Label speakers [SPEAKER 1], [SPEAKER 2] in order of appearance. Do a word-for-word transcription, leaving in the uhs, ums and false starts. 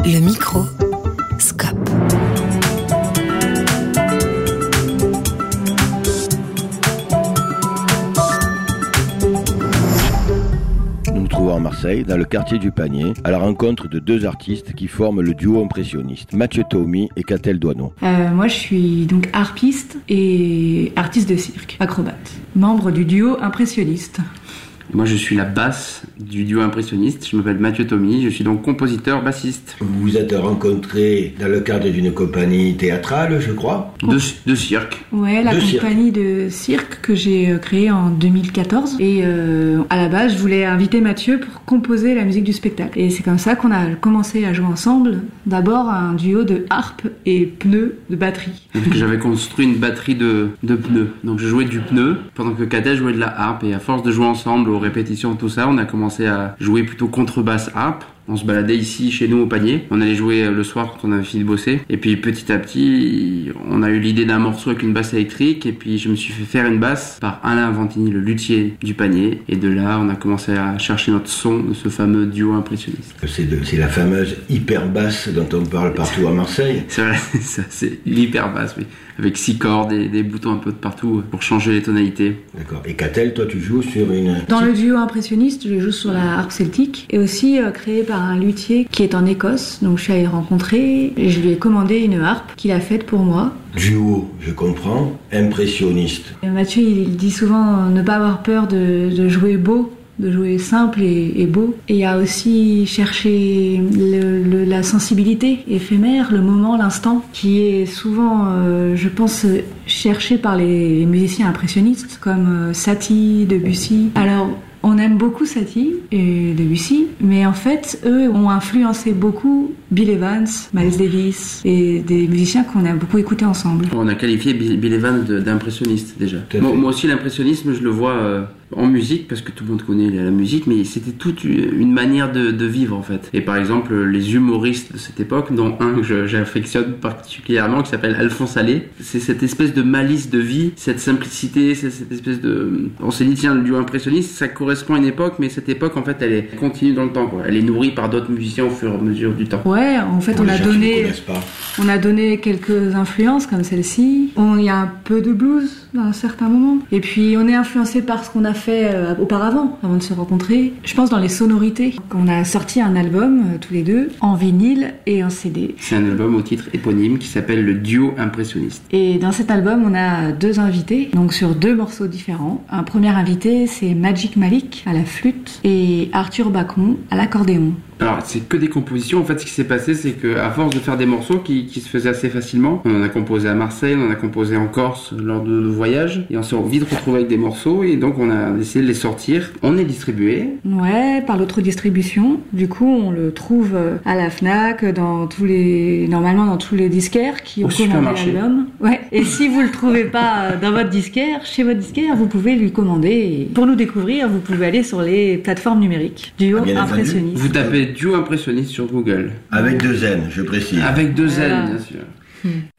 [SPEAKER 1] Le micro, Scope.
[SPEAKER 2] Nous nous trouvons à Marseille, dans le quartier du Panier, à la rencontre de deux artistes qui forment le duo impressionniste, Mathieu Taumi et Catel Douaneau.
[SPEAKER 3] Euh, moi, je suis donc harpiste et artiste de cirque, acrobate, membre du duo impressionniste.
[SPEAKER 4] Moi, je suis la basse du duo impressionniste. Je m'appelle Mathieu Taumi. Je suis donc compositeur, bassiste.
[SPEAKER 2] Vous vous êtes rencontrés dans le cadre d'une compagnie théâtrale, je crois.
[SPEAKER 4] De, de cirque.
[SPEAKER 3] Ouais, la
[SPEAKER 2] de
[SPEAKER 3] compagnie
[SPEAKER 2] cirque.
[SPEAKER 3] de cirque que j'ai créée en deux mille quatorze. Et euh, à la base, je voulais inviter Mathieu pour composer la musique du spectacle. Et c'est comme ça qu'on a commencé à jouer ensemble. D'abord, un duo de harpe et pneus de batterie.
[SPEAKER 4] Donc, j'avais construit une batterie de, de pneus. Donc, je jouais du pneu pendant que Catel jouait de la harpe. Et à force de jouer ensemble aux répétitions, tout ça, on a commencé à jouer plutôt contrebasse harpe. On se baladait ici, chez nous, au Panier. On allait jouer le soir quand on avait fini de bosser. Et puis, petit à petit, on a eu l'idée d'un morceau avec une basse électrique. Et puis, je me suis fait faire une basse par Alain Ventini, le luthier du Panier. Et de là, on a commencé à chercher notre son de ce fameux duo impressionniste.
[SPEAKER 2] C'est, de, c'est la fameuse hyper basse dont on parle partout à Marseille.
[SPEAKER 4] C'est vrai, ça, c'est l'hyper basse, oui. Avec six cordes et des boutons un peu de partout pour changer les tonalités.
[SPEAKER 2] D'accord. Et Catel, toi, tu joues sur une...
[SPEAKER 3] Dans le duo impressionniste, je joue sur la harpe celtique et aussi euh, créée par un luthier qui est en Écosse. Donc je suis allée le rencontrer et je lui ai commandé une harpe qu'il a faite pour moi.
[SPEAKER 2] Duo, je comprends, impressionniste.
[SPEAKER 3] Et Mathieu, il dit souvent ne pas avoir peur de, de jouer beau, de jouer simple et, et beau. Et il y a aussi cherché le, le, la sensibilité éphémère, le moment, l'instant, qui est souvent, euh, je pense, cherché par les, les musiciens impressionnistes, comme euh, Satie, Debussy. Alors, on aime beaucoup Satie et Debussy, mais en fait, eux ont influencé beaucoup Bill Evans, Miles Davis et des musiciens qu'on a beaucoup écoutés ensemble.
[SPEAKER 4] On a qualifié Bill Evans d'impressionniste déjà. Moi, moi aussi, l'impressionnisme, je le vois euh, en musique, parce que tout le monde connaît la musique, mais c'était toute une manière de, de vivre en fait. Et par exemple, les humoristes de cette époque, dont un que je, j'affectionne particulièrement, qui s'appelle Alphonse Allais, c'est cette espèce de malice de vie, cette simplicité, c'est cette espèce de... On s'est dit, tiens, le duo impressionniste, ça correspond à une époque, mais cette époque, en fait, elle est continue dans le temps, quoi. Elle est nourrie par d'autres musiciens au fur et à mesure du temps.
[SPEAKER 3] Ouais, en fait,
[SPEAKER 2] Pour
[SPEAKER 3] on
[SPEAKER 2] les
[SPEAKER 3] a
[SPEAKER 2] gens qui
[SPEAKER 3] donné...
[SPEAKER 2] ne connaissent pas.
[SPEAKER 3] On a donné quelques influences comme celle-ci. On, il y a un peu de blues dans un certain moment. Et puis on est influencé par ce qu'on a fait euh, auparavant, avant de se rencontrer. Je pense dans les sonorités. On a sorti un album euh, tous les deux, en vinyle et en C D.
[SPEAKER 4] C'est un album au titre éponyme qui s'appelle Le Duo Impressionniste.
[SPEAKER 3] Et dans cet album, on a deux invités, donc sur deux morceaux différents. Un premier invité, c'est Magic Malik à la flûte et Arthur Bacon à l'accordéon.
[SPEAKER 4] Alors, c'est que des compositions. En fait, ce qui s'est passé, c'est qu'à force de faire des morceaux qui, qui se faisaient assez facilement, on en a composé à Marseille, on en a composé en Corse lors de nos voyages, et on s'est vite retrouvé avec des morceaux, et donc on a essayé de les sortir. On est distribué.
[SPEAKER 3] Ouais, par l'autre distribution. Du coup, on le trouve à la Fnac, dans tous les, normalement dans tous les disquaires qui ont commandé l'album. Ouais. Et si vous le trouvez pas dans votre disquaire, chez votre disquaire, vous pouvez lui commander. Et pour nous découvrir, vous pouvez aller sur les plateformes numériques. Duo impressionniste.
[SPEAKER 4] Vous tapez Duo impressionniste sur Google.
[SPEAKER 2] Avec deux N, je précise.
[SPEAKER 4] Avec deux
[SPEAKER 3] voilà.
[SPEAKER 4] N, bien sûr.
[SPEAKER 3] Hmm.